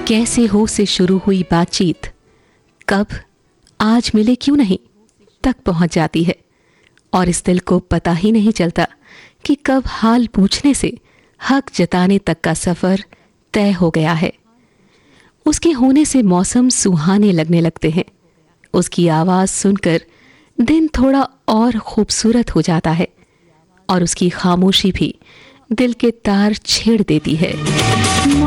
कैसे हो से शुरू हुई बातचीत कब आज मिले क्यों नहीं तक पहुंच जाती है और इस दिल को पता ही नहीं चलता कि कब हाल पूछने से हक जताने तक का सफर तय हो गया है। उसके होने से मौसम सुहाने लगने लगते हैं। उसकी आवाज सुनकर दिन थोड़ा और खूबसूरत हो जाता है और उसकी खामोशी भी दिल के तार छेड़ देती है।